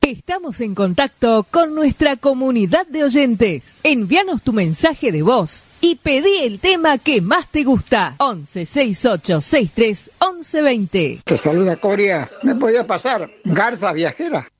Estamos en contacto con nuestra comunidad de oyentes. Envíanos tu mensaje de voz y pedí el tema que más te gusta. 11 68 63 11 20. Te saluda Coria. ¿Me podía pasar Garza Viajera?